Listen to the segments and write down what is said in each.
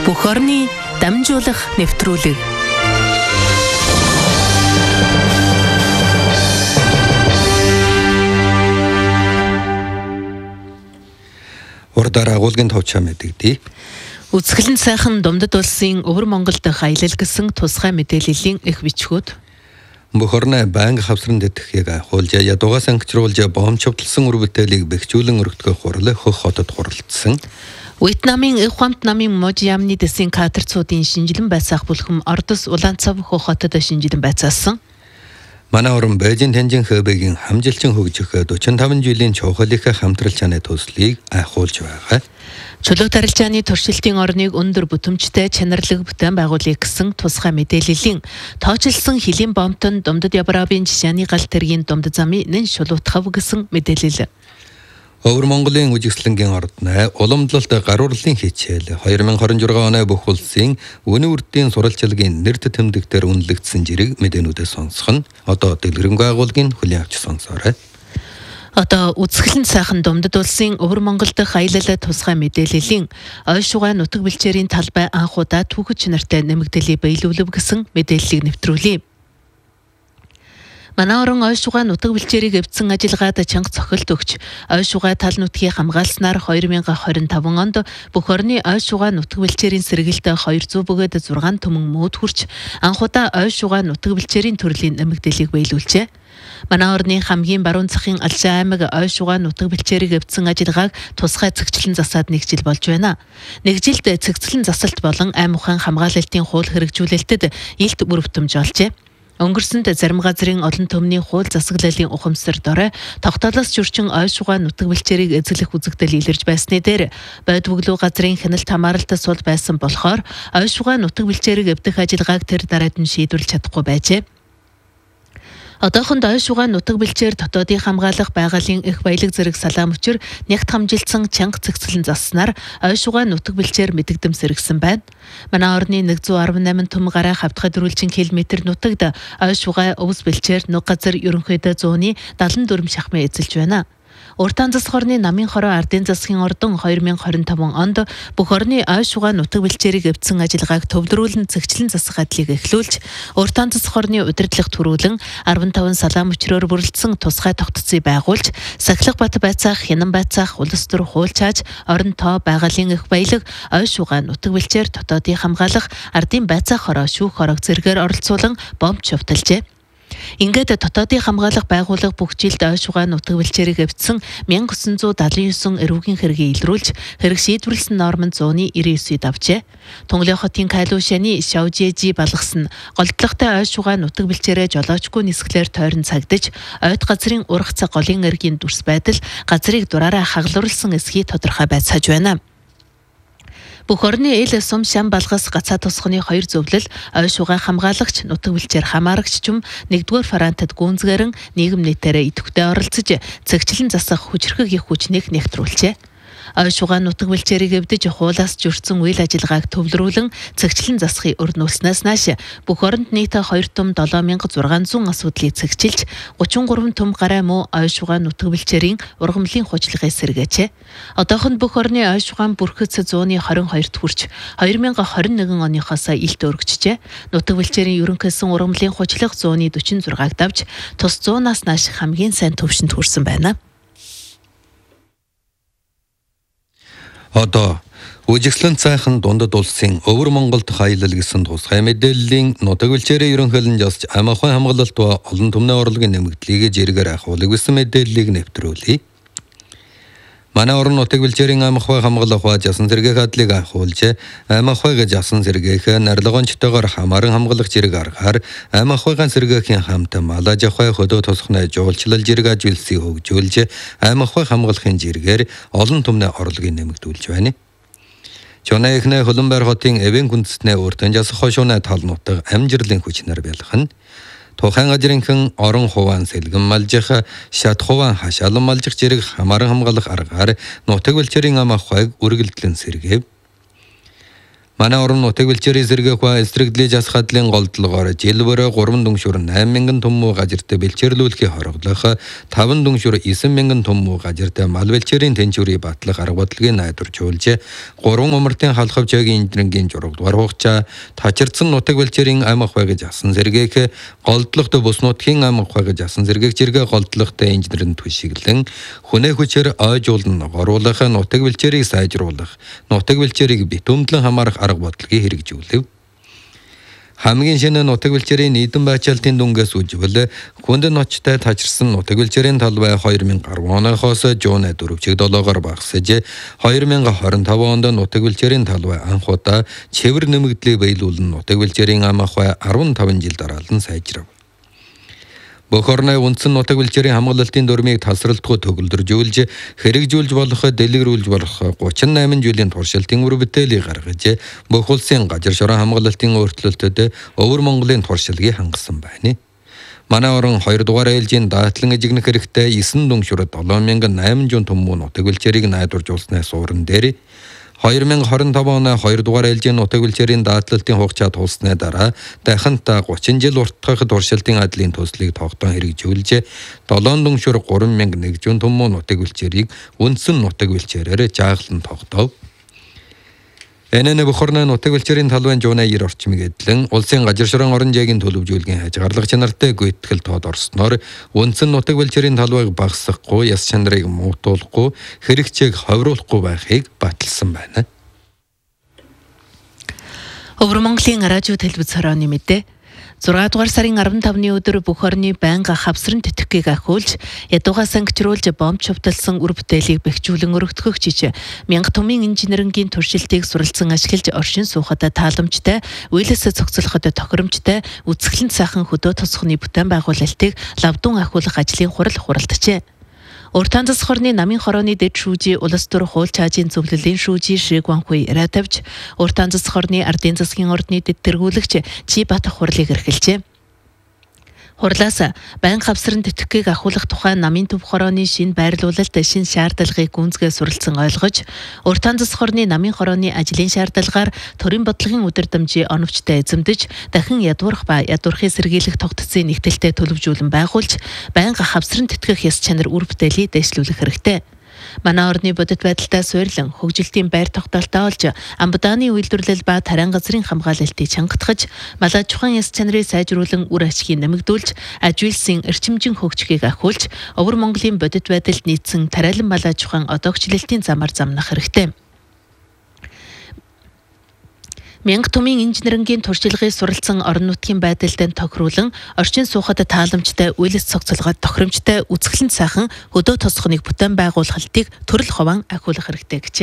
Бүх орны дамжуулах нэвтрүүлэг. Урдаар агуулгын товчоо мэдэгдээ. Үзэсгэлэн сайхан Думдад улсын Өвөр Монгол дахь аялал гэсэн тусгай мэдээллийн их бичгүүд. Бүх орны банк хавсран дэтгэхийг ахуулж ядуугаас ангичруулж боомчвдлсан үр бүтээлийг бэхжүүлэн өргөдгөх хурал хөх хотод хуралдсан. Вьетнамын их хамт намын Можиамны дэсийн катерцуудын шинжилэн байцаах бүлхэм Ордос Улаанцав хөх хотод шинжилэн байцаасан. Манай орон Бээжин Тэнжин Хэбэгийн хамжилчин хөгжих 45 жилийн чухлых хамтрал чанаа төслийг ахуулж байгаа. Чулуу тарилжааны туршилтын орныг өндөр бүтэмжтэй чанарлаг бүтээн байгуулъя гэсэн тусгай мэдээллийн тооцоолсон хилийн бомтон Думдад Ябаравын жишээний гал тэргийн Думдад замын нэн шулуутхав гэсэн мэдээлэл. Өвөр Монголын үжигслэнгийн ордны уламжлалт гаруурлын хичээл 2026 оны бүх улсын үнэ үрдийн сурвалжлагын нэрт тэмдэгтээр үнэлэгдсэн жирийг мэдээнүүдээс сонсох нь одоо дэлгэрэнгүй агуулгын хүлээн авч сонсоорой. Одоо үзэсгэлэн сайхан Думдад улсын Өвөр Монгол дахь аялал тусгай мэдээллийн ойшугай нутаг бэлчээрийн талбай анхудаа түүхэч нартай нэмэгдэлийг биелүүлв гэсэн мэдээллийг нэвтрүүлье. Манай орон ойшугай нутаг бэлчээрийг эвдсэн ажиллагаад чанга цохилт өгч ойшугай тал нутгийг хамгаалснаар 2025 онд бүх орны ойшугай нутаг бэлчээрийн сэргэлт 200 бөгөөд 6 төмөн мөөд хүрч анхудаа ойшугай нутаг бэлчээрийн төрлийн нэмэгдэлийг биелүүлжээ. Манай орны хамгийн баруун захын Алшаа аймаг ойшугай нутаг бэлчээрийг эвдсэн ажиллагааг тусгай цэгцлэн засаад 1 жил болж байна. 1 жилд цэгцлэн засалт болон аймаг ухаан хамгаалалтын хууль хэрэгжүүлэлтэд илт бүр бүтэмж олжээ. Өнгөрсөнд зарим газрын олон төмний хууль засаглалын ухамсар дорой тогтоолоос зөрчин ойшугай нутаг бэлчээрийг эзлэх үзэгдэл илэрж байсны дээр Байдвөглөө газрын хяналт хамааралтай сул байсан болохоор ойшугай нутаг бэлчээрийг эвдэх ажиллагааг тэр дараад нь шийдвэрлэж чадахгүй байжээ. Одоохонд ойшугай нутаг бэлчээр дотоодын хамгаалах байгалийн их баялаг зэрэг салаам өчр нягт хамжилсан чанга цэгцлэн заснаар ойшугай нутаг бэлчээр мэдэгдэм сэргсэн байна. Манай орны 118 төм гараа хавтгай дөрвөлжин километр нутагт ойшугай өвс бэлчээр нүг газар ерөнхийдөө 174 шахмын эзэлж байна. Уртаан засаг орны намын хороо ардын засгийн ордон 2025 онд бүх орны ойшугай нутаг бэлчээрийг эвдсэн ажиллагааг төвлөрүүлэн цэгцлэн засах адлыг эхлүүлж, уртаан засаг орны удирдлага төрүүлэн 15 салаам өчрөөр бүрэлдсэн тусгай тогтцыг байгуулж, Сахилга бат байцаах, Хянан байцаах, улс төр хуульчааж, орон тоо байгалийн их баялаг ойшугай нутаг бэлчээр дотоодын хамгаалах ардын байцаах хороо шүүх хорог зэргээр оролцуулан бомб шувталжээ. Ингээд дотоодын хамгаалах байгууллага бүх жилд ойшугай нутаг бэлчээрийг эвдсэн 1979 эрүүгийн хэргийг илрүүлж хэрэг шийдвэрлсэн нормонд 199-ийг авчээ. Тунгалын хотын Кайлуу шаны Шавжижи балгасан голдлогтой ойшугай нутаг бэлчээрээ жолоочгүй нисгэлээр тойрон цагдаж, ойд газрын урах цаг голын эргийн дүрс байдал газрыг дураараа хагалруулсан эсхий тодорхой байцааж байна. Бүх орны эл сум шам балгас гацаа тусганы 2 зөвлөл ойшугай хамгаалагч нутаг бэлчээр хамаарагч чум 1-р фарантад гүнзгэрэн нийгэм нийтээрээ идэвхтэй оролцож цэгцлэн засах хүчрхэг их хүчнийг нэвтрүүлжээ. Ойшугай нутаг бэлчээрийг эвдэж хуулаас жүрсэн үйл ажиллагааг төвлөрүүлэн цэгцлэн засахыг өрнүүлснээс нааш бүх оронд нийт 2 төм 7600 асуудлыг цэгцэлж 33 төм гараа муу ойшугай нутаг бэлчээрийн ургамлын хуучлагыг сэргээжээ. Одоохонд бүх орны ойшугай бүрхэц 122-т хүрч 2021 оныхоос илт өргөжжээ. Нутаг бэлчээрийн ерөнхийсэн ургамлын хуучлага 146-г давж тус 100-аас нааш хамгийн сайн төвшөнд хүрсэн байна. Одоо үжигслэн сайхан Дундад улсын Өвөр Монгол дахь аялал гэсэн тусгай мэдээллийн нутаг бэлчээрээ ерөнхийлөн засч аймаг ухаан хамгаалалт ба олон түмний орлогын нэмэгдлийг зэрэгээр ахуулах гэсэн мэдээллийг нэвтрүүлье. Манай орон нутаг бэлчээрийн аймаг ухаан хамгаалах ба жасан зэрэгийн хадлыг ахуулж аймаг ухаан жасан зэрэгийг нарлагончтойгоор хамааран хамгаалах зэрэг аргаар аймаг ухаан зэрэгийн хамт малаж ухаан хөдөө тосхны жуулчлал зэрэг ажилсыг хөгжүүлж аймаг ухаан хамгаалахын зэрэгээр олон түмний орлогын нэмэгдүүлж байна. Чонай ихнэ Хөлбөмбөр хотын эвэн гүндэснээ өртөн жас хошууны тал нутаг амжилрлын хүчнэр байлах нь Тухайн газрынхан орон хуваан сэлгэн малжих, шат хуваан хашаалан малжих зэрэг хамааран хамгаалах аргаар нутаг бэлчээрийн ам ахуйг үргэлжлэн сэргээв. Манай орон нутаг бэлчээрийн сэргээх ба эсрэгдлийн жас хадлын голдлогоор жил бүрээ 3 дүншүр 8,000 том муу газартай бэлчээрлүүлэхийг хороглох 5 дүншүр 9,000 том муу газартай мал бэлчээрийн тэнцвэрийг батлах арга бодлогыг найдваржуулж 3 умартын халахвчаагийн инженерийн жургадугаар хугацаа тачирдсан нутаг бэлчээрийн ам ах байгаж асан сэргээх голдлогт бус нутгийн ам ах байгаж асан сэргээх зэрэг голдлогтой инженерийн түшиглэн хүнээ хүчээр ойжуулн оруулах нутаг бэлчээрийг сайжруулах нутаг бэлчээрийг битүүмдлэн хамаарах арга бодлогыг хэрэгжүүлэв. Хамгийн шинэ нутаг бэлчээрийн нийтэн байцаалтын дүнгээс үжвэл хүнд ночтой тачирсан нутаг бэлчээрийн талбай 2010 оноос жуун 4-7-оор багасж 2025 онд нутаг бэлчээрийн талбай анх удаа цэвэр нэмэгдлийг биелүүлэн нутаг бэлчээрийн ам ах бай 15 жил дараалан сайжрав. Бүх орны үндсэн нутаг бэлчээрийн хамгаалалтын дүрмийг тасралтгүй төгөлдржүүлж хэрэгжүүлж болох дэлгэрүүлж болох 38 жилийн туршилтын үр бүтээлийг гаргаж бүх улсын газар шорон хамгаалалтын өөрчлөлтөд Өвөр Монголын туршилтыг хангасан байна. Манай орон 2 дугаар ээлжийн даатлан эжигнэх хэрэгтэй 9 дүншүр 7,800 том муу нутаг бэлчээрийг найдваржуулснаас уран дээр 2025 оны 2 дугаар ээлжийн нутаг бэлчээрийн даатлалтын хугацаа тулсны дараа дахин 30 жил уртдах туршилтын адлын төслийг тогтоон хэрэгжүүлж 7 дүншүр 3,100 том муу нутаг бэлчээрийг үндсэн нутаг бэлчээрээр жааглан тогтоов. Энэ бохорны нутаг бэлчээрийн талбайн жууны 90 орчмыг эдлэн улсын газар шорон орон зайгийн төлөвжүүлгийн хажгаарлах чанартай гүйтгэл тоод орсноор үндсэн нутаг бэлчээрийн талбайг багасгахгүй, яс чанарыг муутуулахгүй, хэрэгцээг ховруулахгүй байхыг баталсан байна. Өвөр Монголын радио телевиз хорооны мэдээ 6 дугаар сарын 15-ны өдөр бүх орны байнга хавсран тэтгэхийг ахиулж, ядуугаа сангичруулж бомб чувдалсан үр бүтээлийг бэхжүүлэн өргөдгөх жиж, мянга томын инженерингийн туршилтыг суралцсан ашиглаж оршин суухад тааламжтай, үйлсээ цогцлоход тохиромжтой, үсгэлэнт сайхан хөдөө тосхны бүтээн байгуулалтыг лавдун ахиулах ажлын хуралджээ. Уртан засаг хорны намын хорооны дэд шүүжи улс төр хууль чаажийн зөвлөлийн шүүжи Шиг Ванхуй Ратавч уртан засаг хорны ардын засгийн ордны дэд тэргүүлэгч Чи Бат хурлыг эрхэлжээ. Хурлаас байнга хавсран тэтгэхийг ахиулах тухай намын төв хорооны шинэ байрлуулалт шинэ шаардлагыг гүнзгий суралцсан ойлгож, уртан засаг хорны намын хорооны ажлын шаардлагаар төрийн бодлогын удирдамжийн оновчтой эзэмдэж, дахин ядуурх ба ядуурхыг сэргийлэх тогтцын нэгтэлтэй төлөвжүүлэн байгуулж, байнга хавсран тэтгэх яс чанар үр бүтээлийг дэвшлүүлэх хэрэгтэй. Манай орны бодит байдалтай суйрлан хөгжилтийн байр тогтоолтой олж амбудааны үйлдвэрлэл ба тарайн газрын хамгаалалтыг чангатгаж, мал аж ахуйн яс чанарыг сайжруулан үр ашгийг нэмэгдүүлж, аж үйлсийн эрчимжин хөгжихийг ахиулж, Өвөр Монголын бодит байдалд нийцсэн тариалан мал аж ахуйн одоогчлолтын замаар замнах хэрэгтэй. Мянга томын инженерингийн туршилгыг суралцсан орон нутгийн байдалд тохируулан орчин суухад тааламжтай, үйлс цогцолгоод тохиромжтой, үсгэлэнт сайхан хөдөө тосхоныг бүтээн байгуулалтыг төрөл хован ахиулах хэрэгтэй гэжээ.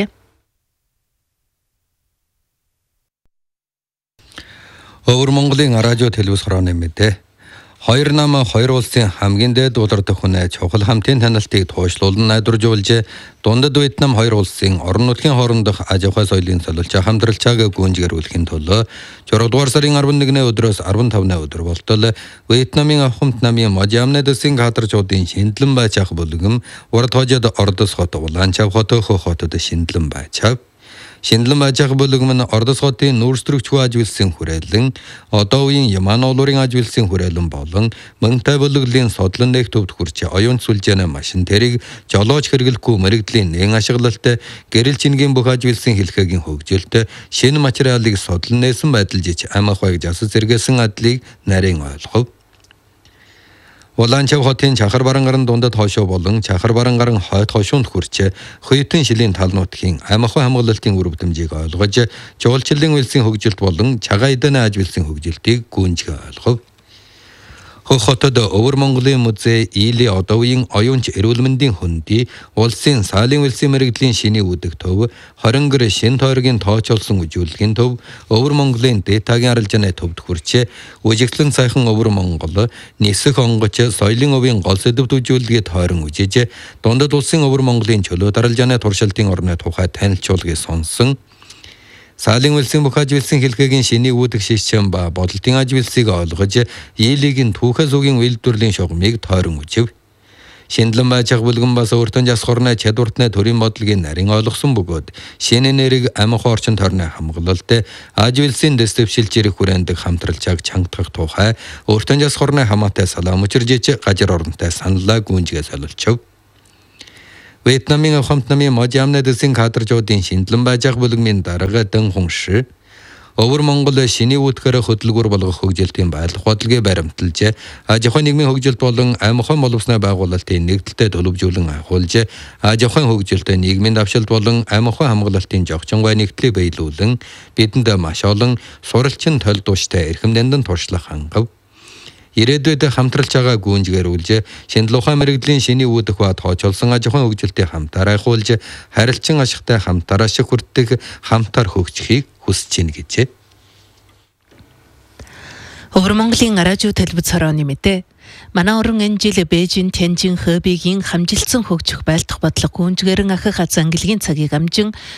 Өвөр Монголын радио телевиз хорооны мэдээ. Хоёр нам хоёр улсын хамгийн дээд удирдах хүнээ чухал хамтын танилтыг туушлуулан найдваржуулж, дундад Вьетнам хоёр улсын орон нутгийн хоорондох аж ахуй соёлын солилж хамтралчааг гүйцэтгүүлэхийн төлөө 6 дугаар сарын 11-ны өдрөөс 15-ны өдөр болтол Вьетнамын авхамт намын Можамны дэсийн кадрчуудын шиндлэн байцаах бүлгэм урд хожид Ордос хот Улаанчав хот Хөх хотод шиндлэн байцаав. Шиндлэн байцаах бүлгэм нь Ордос хотын нүүрстрэгчгүй аж үйлсийн хүрээлэн, одоо үеийн Яман улуурын аж үйлсийн хүрээлэн болон Мөнхтэй бүлэглэлийн содлон нэгтөвд хүрч оюун сүлжээний машин тэрийг жолооч хэрэглэхгүй мэрэгдлийн нэгэн ашиглалт, гэрэл чингийн бүх аж үйлсийн хэлхээгийн хөгжилт, шинэ материалыг содлон нээсэн байдал жиж ам ах байг засаж зэрэгэсэн адлыг нарийн ойлгов. Улаанчав хотын Чахар баран гарын дундад хойшоо болон Чахар баран гарын хойд хойшоонд хүрч Хуйтын шилийн тал нутгийн ам ахуй хамгаалалтын үр бүтэмжийг ойлгож, жуулчлалын үйлсийн хөгжилт болон цагаан эдэний аж үйлсийн хөгжилтийг гүнзгий ойлгов. Хөх хотод Өвөр Монголын музей, Ийли одоо үеийн оюунч эрүүл мэндийн хөндий, улсын саалын үйлсийн мэрэгдлийн шиний үүдэг төв, 20 гэр шин тойргийн тоочолсон үжүүлгийн төв, Өвөр Монголын дээтагийн арилжааны төвд хүрч, үжиглэн сайхан Өвөр Монгол, нисэх онгоч, соёлын өвийн гол сэдвт үжүүлгийг тойрон үжиж, дундад улсын Өвөр Монголын чөлөөт арилжааны туршилтын орны тухай танилцуулгыг сонсон. Саалын үйлсийн бүх аж үйлсийн хэлхээгийн шиний үүдэг шишчэн ба бодолтын аж үйлсийг ойлгож, Ийлийн түүхээс үгийн үйлдвэрлэлийн шугамыг тойрон үжив. Шиндлэн байж бүлгэн бас өөртөө жас хорны чадвартны төрийн бодлогын нарийн ойлгосон бөгөөд шинэ нэрийг амх орчин тойрны хамгаалалт аживэлсийн дэвшилж ирэх хүрээнд хамтралжааг чангадах тухай өөртөө жас хорны хамаатай салам учиржиж гажир оронтой саналаа гүнжгээ солилчв. Вьетнамын хамт намын модямны дэсийн кадржуудын шиндлэн байж бүлгмийн дарга Дэн Хунши Өвөр Монгол шиний үүдгээр хөдөлгүүр болгох хөгжилтийн байлах бодлогыг баримталж, аж ахуйн нийгмийн хөгжилт болон амь ахуйн боловсны байгуулалтын нэгдэлтэд төлөвжүүлэн агуулж, аж ахуйн хөгжилт, нийгмийн давшилт болон амь ахуйн хамгаалалтын жогчонгой нэгтлийг биелүүлэн, бидэнд маш олон суралцсан төлөвлөлтөй эрхэмдэнд туршлах хангав. Ирээдүйд хамтралж байгаа гүнжгэрүүлж, шинжлэх ухаан мэрэгжлийн шиний үүдэх ба тоочолсон аж ахуйн хөгжилтийн хамтаар айхуулж, харилцан ашигтай хамтаар ашиг хүртэх хамтаар хөгжихийг хүсэж байна гэжээ. Өвөр Монголын радио телевиз хорооны мэдээ. Манай орон энэ жил Бээжин, Тянжин, Хэбигийн хамжилсан хөгжих байлдах бодлого гүнжгэрэн ахих аз ангилгийн цагийг амжин